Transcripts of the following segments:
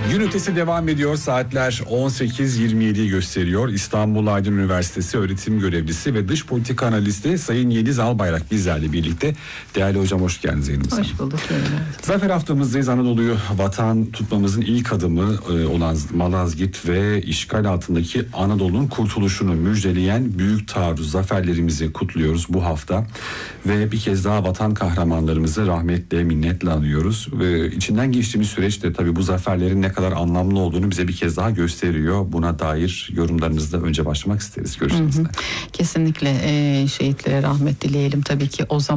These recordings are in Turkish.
Gün ötesi devam ediyor. Saatler 18.27'yi gösteriyor. İstanbul Aydın Üniversitesi öğretim görevlisi ve dış politika analisti Sayın Yeliz Albayrak bizlerle birlikte. Değerli hocam, hoş geldiniz yayınımıza. Hoş bulduk. Zafer haftamızdayız. Anadolu'yu vatan tutmamızın ilk adımı olan Malazgirt ve işgal altındaki Anadolu'nun kurtuluşunu müjdeleyen büyük taarruz zaferlerimizi kutluyoruz bu hafta. Ve bir kez daha vatan kahramanlarımızı rahmetle, minnetle anıyoruz. Ve içinden geçtiğimiz süreçte tabii bu zaferlerin ne kadar anlamlı olduğunu bize bir kez daha gösteriyor. Buna dair yorumlarınızla önce başlamak isteriz. Görüşünüzle. Kesinlikle şehitlere rahmet dileyelim. Tabii ki o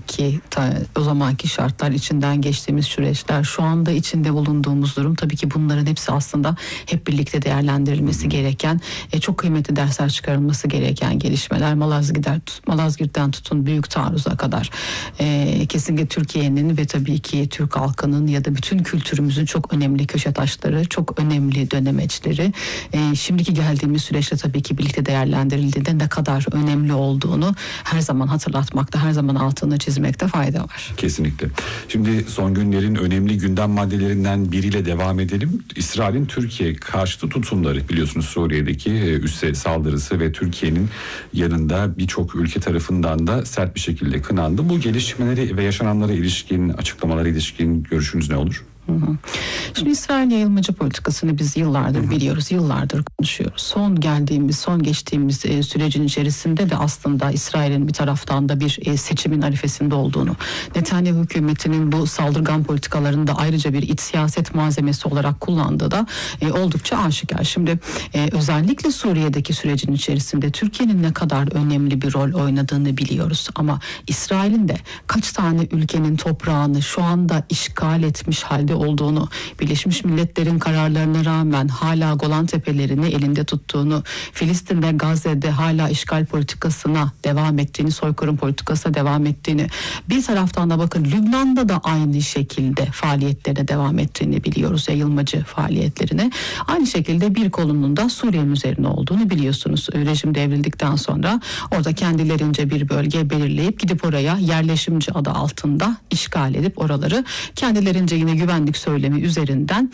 zamanki şartlar, içinden geçtiğimiz süreçler, şu anda içinde bulunduğumuz durum, tabii ki bunların hepsi aslında hep birlikte değerlendirilmesi gereken, çok kıymetli dersler çıkarılması gereken gelişmeler. Malazgirt'ten tutun büyük taarruza kadar kesinlikle Türkiye'nin ve tabii ki Türk halkının ya da bütün kültürümüzün çok önemli köşe taşları, çok önemli dönemeçleri şimdiki geldiğimiz süreçte tabii ki birlikte değerlendirildiğinde ne kadar önemli olduğunu her zaman hatırlatmakta, her zaman altını çizmekte fayda var. Kesinlikle. Şimdi son günlerin önemli gündem maddelerinden biriyle devam edelim. İsrail'in Türkiye karşıtı tutumları, biliyorsunuz Suriye'deki üsse saldırısı ve Türkiye'nin yanında birçok ülke tarafından da sert bir şekilde kınandı. Bu gelişmeleri ve yaşananlara ilişkin, açıklamalara ilişkin görüşünüz ne olur? Şimdi İsrail yayılmacı politikasını biz yıllardır biliyoruz, yıllardır konuşuyoruz. Son geçtiğimiz sürecin içerisinde de aslında İsrail'in bir taraftan da bir seçimin arifesinde olduğunu, Netanyahu hükümetinin bu saldırgan politikalarını da ayrıca bir iç siyaset malzemesi olarak kullandığı da oldukça aşikar. Şimdi özellikle Suriye'deki sürecin içerisinde Türkiye'nin ne kadar önemli bir rol oynadığını biliyoruz. Ama İsrail'in de kaç tane ülkenin toprağını şu anda işgal etmiş halde olduğunu, Birleşmiş Milletler'in kararlarına rağmen hala Golan Tepelerini elinde tuttuğunu, Filistin'de, Gazze'de hala işgal politikasına devam ettiğini, soykırım politikasına devam ettiğini, bir taraftan da bakın Lübnan'da da aynı şekilde faaliyetlerine devam ettiğini biliyoruz, yayılmacı faaliyetlerine. Aynı şekilde bir kolunun da Suriye'nin üzerine olduğunu biliyorsunuz. Rejim devrildikten sonra orada kendilerince bir bölge belirleyip gidip oraya yerleşimci adı altında işgal edip oraları kendilerince yine güvenlik söylemi üzerinden